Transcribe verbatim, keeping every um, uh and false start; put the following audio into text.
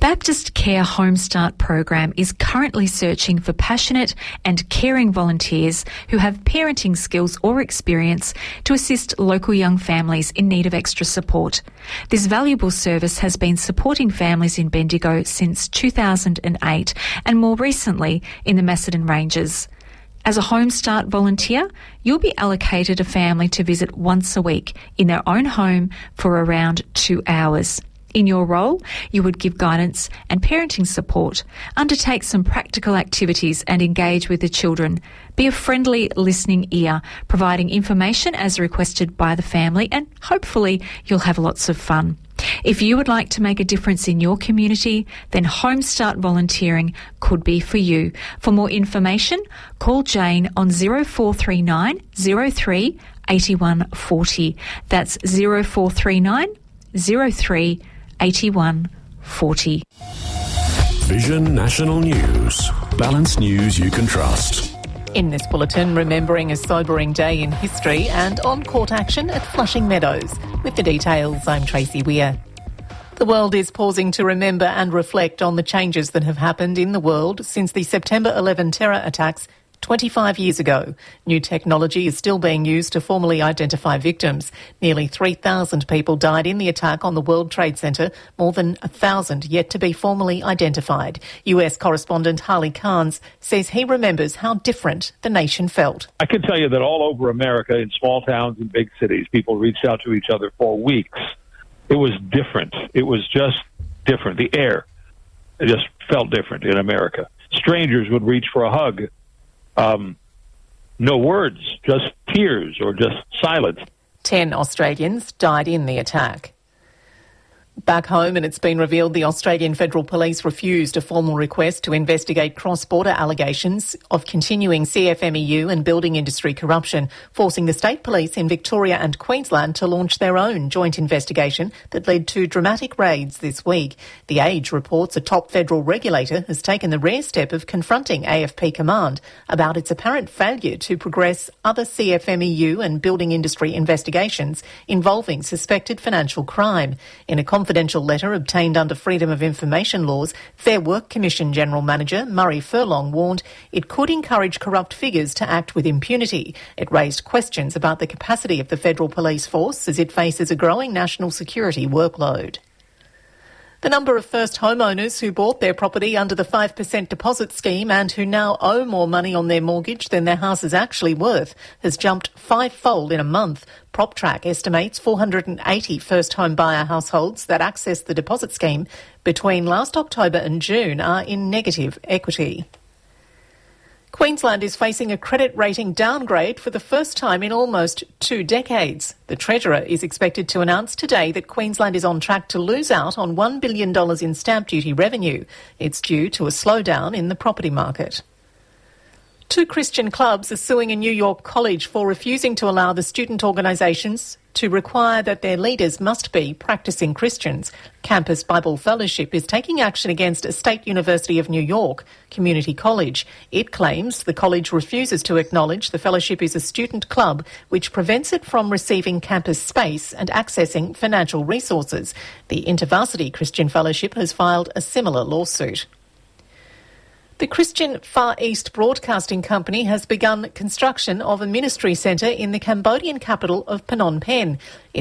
Baptist Care Home Start program is currently searching for passionate and caring volunteers who have parenting skills or experience to assist local young families in need of extra support. This valuable service has been supporting families in Bendigo since two thousand eight and more recently in the Macedon Ranges. As a Home Start volunteer, you'll be allocated a family to visit once a week in their own home for around two hours. In your role, you would give guidance and parenting support, undertake some practical activities and engage with the children. Be a friendly listening ear, providing information as requested by the family, and hopefully you'll have lots of fun. If you would like to make a difference in your community, then Home Start volunteering could be for you. For more information, call Jane on zero four three nine zero three eight one four zero. That's zero four three nine zero three eight one four zero. Vision National News. Balanced news you can trust. In this bulletin, remembering a sobering day in history and on-court action at Flushing Meadows. With the details, I'm Tracy Weir. The world is pausing to remember and reflect on the changes that have happened in the world since the September eleventh terror attacks twenty-five years ago. New technology is still being used to formally identify victims. Nearly three thousand people died in the attack on the World Trade Center, more than one thousand yet to be formally identified. U S correspondent Harley Carnes says he remembers how different the nation felt. I can tell you that all over America, in small towns and big cities, people reached out to each other for weeks. It was different. It was just different. The air, it just felt different in America. Strangers would reach for a hug. Um, no words, just tears or just silence. Ten Australians died in the attack. Back home, and it's been revealed the Australian Federal Police refused a formal request to investigate cross-border allegations of continuing C F M E U and building industry corruption, forcing the state police in Victoria and Queensland to launch their own joint investigation that led to dramatic raids this week. The Age reports a top federal regulator has taken the rare step of confronting A F P Command about its apparent failure to progress other C F M E U and building industry investigations involving suspected financial crime. In a confidential letter obtained under Freedom of Information laws, Fair Work Commission General Manager Murray Furlong warned it could encourage corrupt figures to act with impunity. It raised questions about the capacity of the federal police force as it faces a growing national security workload. The number of first homeowners who bought their property under the five percent deposit scheme and who now owe more money on their mortgage than their house is actually worth has jumped fivefold in a month. PropTrack estimates four hundred eighty first home buyer households that access the deposit scheme between last October and June are in negative equity. Queensland is facing a credit rating downgrade for the first time in almost two decades. The Treasurer is expected to announce today that Queensland is on track to lose out on one billion dollars in stamp duty revenue. It's due to a slowdown in the property market. Two Christian clubs are suing a New York college for refusing to allow the student organisations to require that their leaders must be practising Christians. Campus Bible Fellowship is taking action against a State University of New York community college. It claims the college refuses to acknowledge the fellowship is a student club, which prevents it from receiving campus space and accessing financial resources. The InterVarsity Christian Fellowship has filed a similar lawsuit. The Christian Far East Broadcasting Company has begun construction of a ministry centre in the Cambodian capital of Phnom Penh. It